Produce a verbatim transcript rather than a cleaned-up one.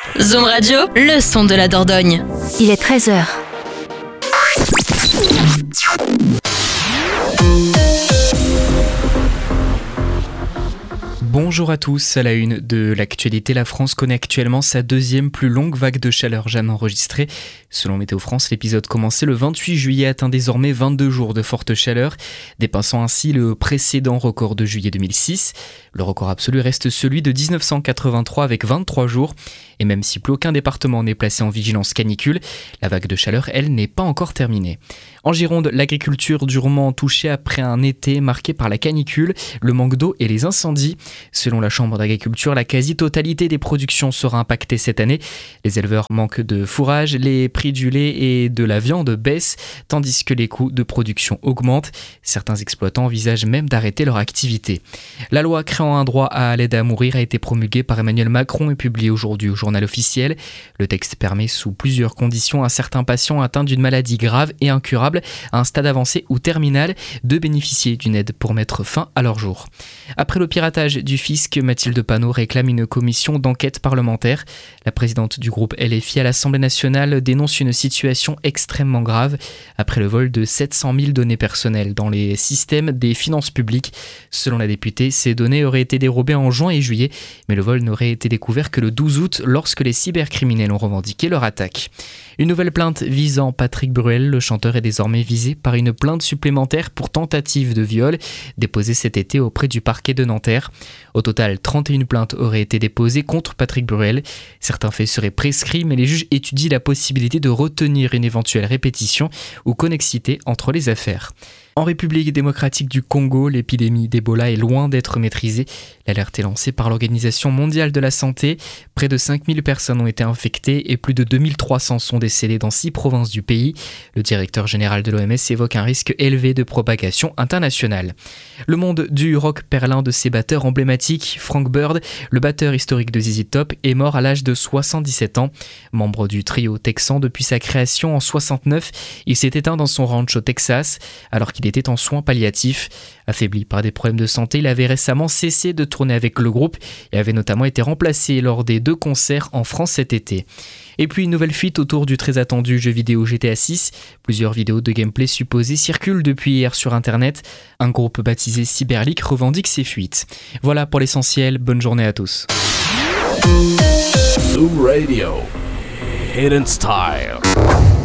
Zoom Radio, le son de la Dordogne. Il est treize heures. Bonjour à tous, à la une de l'actualité, la France connaît actuellement sa deuxième plus longue vague de chaleur jamais enregistrée. Selon Météo France, l'épisode commencé le vingt-huit juillet atteint désormais vingt-deux jours de forte chaleur, dépassant ainsi le précédent record de juillet deux mille six. Le record absolu reste celui de dix-neuf cent quatre-vingt-trois avec vingt-trois jours. Et même si plus aucun département n'est placé en vigilance canicule, la vague de chaleur, elle, n'est pas encore terminée. En Gironde, l'agriculture durement touchée après un été marqué par la canicule, le manque d'eau et les incendies. Selon la Chambre d'agriculture, la quasi-totalité des productions sera impactée cette année. Les éleveurs manquent de fourrage, les prix du lait et de la viande baissent, tandis que les coûts de production augmentent. Certains exploitants envisagent même d'arrêter leur activité. La loi créant un droit à l'aide à mourir a été promulguée par Emmanuel Macron et publiée aujourd'hui au journal officiel. Le texte permet sous plusieurs conditions à certains patients atteints d'une maladie grave et incurable, à un stade avancé ou terminal, de bénéficier d'une aide pour mettre fin à leur jour. Après le piratage du fisc, Mathilde Panot réclame une commission d'enquête parlementaire. La présidente du groupe L F I à l'Assemblée nationale dénonce une situation extrêmement grave après le vol de sept cent mille données personnelles dans les systèmes des finances publiques. Selon la députée, ces données auraient été dérobées en juin et juillet, mais le vol n'aurait été découvert que le douze août lorsque les cybercriminels ont revendiqué leur attaque. Une nouvelle plainte visant Patrick Bruel, le chanteur, est désormais visé par une plainte supplémentaire pour tentative de viol déposée cet été auprès du parquet de Nanterre. Au total, trente et une plaintes auraient été déposées contre Patrick Bruel. Certains faits seraient prescrits, mais les juges étudient la possibilité de retenir une éventuelle répétition ou connexité entre les affaires. En République démocratique du Congo, l'épidémie d'Ebola est loin d'être maîtrisée. L'alerte est lancée par l'Organisation mondiale de la santé. Près de cinq mille personnes ont été infectées et plus de deux mille trois cents sont décédées dans six provinces du pays. Le directeur général de l'O M S évoque un risque élevé de propagation internationale. Le monde du rock perd l'un de ses batteurs emblématiques. Frank Bird, le batteur historique de Z Z Top, est mort à l'âge de soixante-dix-sept ans. Membre du trio texan depuis sa création en soixante-neuf, il s'est éteint dans son ranch au Texas alors qu'il était en soins palliatifs. Affaibli par des problèmes de santé, il avait récemment cessé de tourner avec le groupe et avait notamment été remplacé lors des deux concerts en France cet été. Et puis une nouvelle fuite autour du très attendu jeu vidéo G T A six. Plusieurs vidéos de gameplay supposées circulent depuis hier sur internet. Un groupe baptisé Cyberleak revendique ces fuites. Voilà pour l'essentiel, bonne journée à tous. Zoom Radio, Hidden Style.